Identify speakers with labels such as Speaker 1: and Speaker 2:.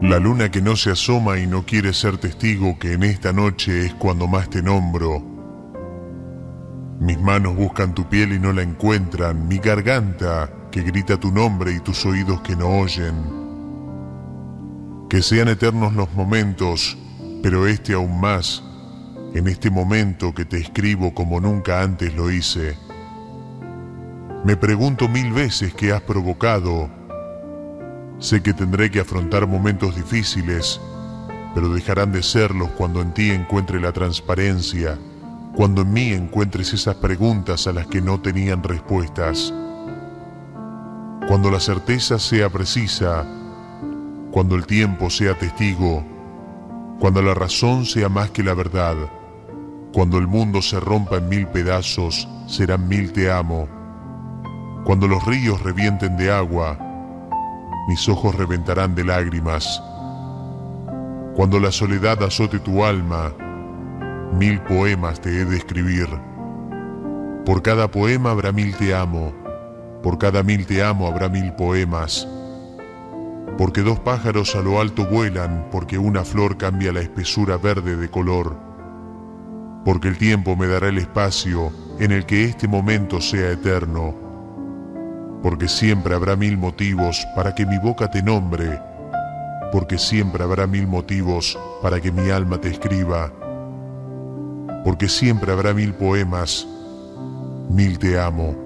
Speaker 1: La luna que no se asoma y no quiere ser testigo que en esta noche es cuando más te nombro. Mis manos buscan tu piel y no la encuentran, mi garganta que grita tu nombre y tus oídos que no oyen. Que sean eternos los momentos, pero este aún más, en este momento que te escribo como nunca antes lo hice. Me pregunto 1000 veces qué has provocado. Sé que tendré que afrontar momentos difíciles, pero dejarán de serlos cuando en ti encuentre la transparencia, cuando en mí encuentres esas preguntas a las que no tenían respuestas. Cuando la certeza sea precisa, cuando el tiempo sea testigo, cuando la razón sea más que la verdad, cuando el mundo se rompa en 1000 pedazos, serán 1000 te amo. Cuando los ríos revienten de agua, mis ojos reventarán de lágrimas. Cuando la soledad azote tu alma, 1000 poemas te he de escribir. Por cada poema habrá 1000 te amo, por cada 1000 te amo habrá 1000 poemas. Porque 2 pájaros a lo alto vuelan, porque una flor cambia la espesura verde de color. Porque el tiempo me dará el espacio en el que este momento sea eterno. Porque siempre habrá 1000 motivos para que mi boca te nombre, porque siempre habrá 1000 motivos para que mi alma te escriba, porque siempre habrá 1000 poemas, 1000 te amo.